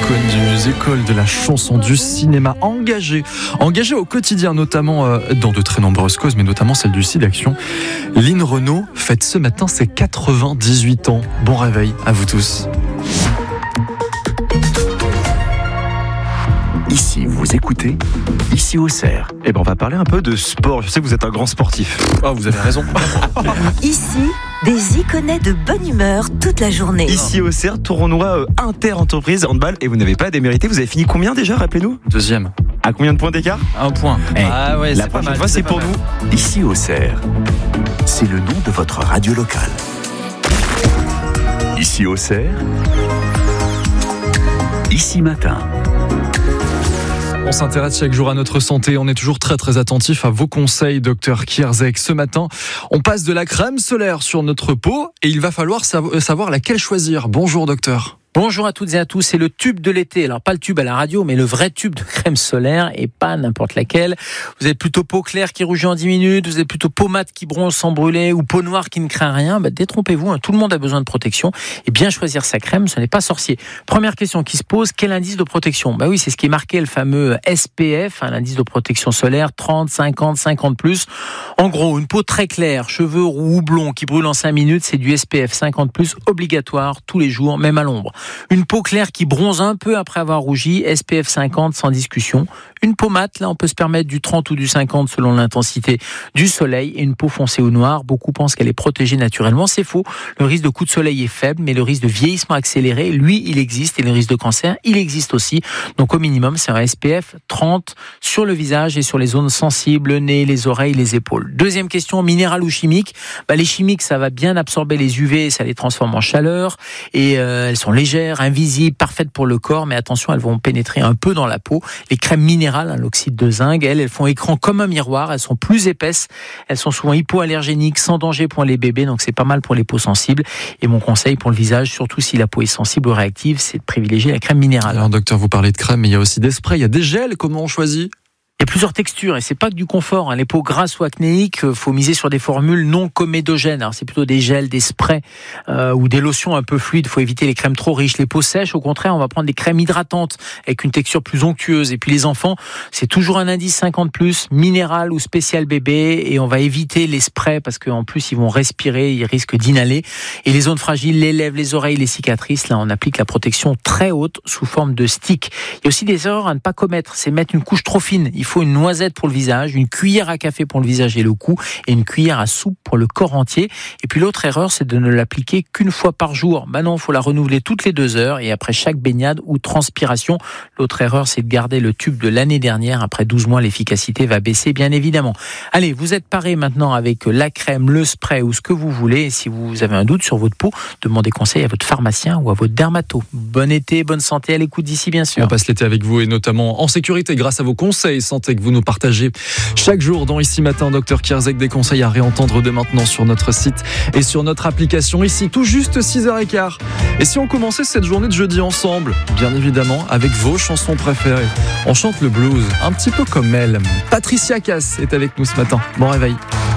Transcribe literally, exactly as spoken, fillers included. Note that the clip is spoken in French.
icône du musical, de la chanson, du cinéma, engagée, engagée au quotidien, notamment euh, dans de très nombreuses causes, mais notamment celle du SIDAction. Lynn Renaud fête ce matin ses quatre-vingt-dix-huit ans. Bon réveil à vous tous. Ici, vous écoutez, ici au Cerf. Eh ben, on va parler un peu de sport. Je sais que vous êtes un grand sportif. Ah, oh, vous avez raison. Ici, des iconais de bonne humeur toute la journée. Ici au Cerf, tournoi euh, inter-entreprise handball. Et vous n'avez pas démérité. Vous avez fini combien déjà, rappelez-nous? Deuxième. À combien de points d'écart? Un point. Eh, ah ouais, la c'est prochaine pas mal, fois, c'est, c'est pour mal. nous. Ici au Cerf, c'est le nom de votre radio locale. Ici au Cerf, ici matin. On s'intéresse chaque jour à notre santé. On est toujours très très attentif à vos conseils, docteur Kierzek. Ce matin, on passe de la crème solaire sur notre peau et il va falloir savoir laquelle choisir. Bonjour docteur. Bonjour à toutes et à tous, c'est le tube de l'été. Alors pas le tube à la radio, mais le vrai tube de crème solaire et pas n'importe laquelle. Vous êtes plutôt peau claire qui rougit en dix minutes, vous êtes plutôt peau mate qui bronze sans brûler ou peau noire qui ne craint rien. Bah, détrompez-vous, hein, tout le monde a besoin de protection et bien choisir sa crème, ce n'est pas sorcier. Première question qui se pose, quel indice de protection? Bah oui, c'est ce qui est marqué, le fameux S P F, hein, l'indice de protection solaire, trente, cinquante, cinquante plus. En gros, une peau très claire, cheveux roux ou blonds qui brûlent en cinq minutes, c'est du S P F cinquante plus obligatoire tous les jours, même à l'ombre. Une peau claire qui bronze un peu après avoir rougi, S P F cinquante sans discussion. Une peau mate, là on peut se permettre du trente ou du cinquante selon l'intensité du soleil. Et une peau foncée ou noire, beaucoup pensent qu'elle est protégée naturellement. C'est faux, le risque de coup de soleil est faible, mais le risque de vieillissement accéléré, lui, il existe. Et le risque de cancer, il existe aussi. Donc au minimum, c'est un S P F trente sur le visage et sur les zones sensibles, le nez, les oreilles, les épaules. Deuxième question, minéral ou chimique? Bah, les chimiques, ça va bien absorber les U V, ça les transforme en chaleur. Et euh, elles sont légères, invisibles, parfaites pour le corps, mais attention, elles vont pénétrer un peu dans la peau. Les crèmes minérales, hein, l'oxyde de zinc, elles, elles font écran comme un miroir, elles sont plus épaisses, elles sont souvent hypoallergéniques, sans danger pour les bébés, donc c'est pas mal pour les peaux sensibles. Et mon conseil pour le visage, surtout si la peau est sensible ou réactive, c'est de privilégier la crème minérale. Alors docteur, vous parlez de crème, mais il y a aussi des sprays, il y a des gels, comment on choisit? Il y a plusieurs textures et c'est pas que du confort. Hein. Les peaux grasses ou acnéiques, faut miser sur des formules non comédogènes. Alors c'est plutôt des gels, des sprays euh, ou des lotions un peu fluides. Faut éviter les crèmes trop riches. Les peaux sèches, au contraire, on va prendre des crèmes hydratantes avec une texture plus onctueuse. Et puis les enfants, c'est toujours un indice cinquante plus, minéral ou spécial bébé. Et on va éviter les sprays parce qu'en plus ils vont respirer, ils risquent d'inhaler. Et les zones fragiles, les lèvres, les oreilles, les cicatrices, là on applique la protection très haute sous forme de stick. Il y a aussi des erreurs à ne pas commettre. C'est mettre une couche trop fine. Il faut une noisette pour le visage, une cuillère à café pour le visage et le cou, et une cuillère à soupe pour le corps entier. Et puis l'autre erreur, c'est de ne l'appliquer qu'une fois par jour. Bah non, il faut la renouveler toutes les deux heures et après chaque baignade ou transpiration. L'autre erreur, c'est de garder le tube de l'année dernière. Après douze mois, l'efficacité va baisser, bien évidemment. Allez, vous êtes parés maintenant avec la crème, le spray ou ce que vous voulez. Et si vous avez un doute sur votre peau, demandez conseil à votre pharmacien ou à votre dermato. Bon été, bonne santé à l'écoute d'ici, bien sûr. On passe l'été avec vous et notamment en sécurité grâce à vos conseils santé que vous nous partagez chaque jour dans Ici Matin. Docteur Kierzek, des conseils à réentendre dès maintenant sur notre site et sur notre application. Ici, tout juste six heures quinze. Et si on commençait cette journée de jeudi ensemble, bien évidemment, avec vos chansons préférées. On chante le blues, un petit peu comme elle. Patricia Cass est avec nous ce matin. Bon réveil.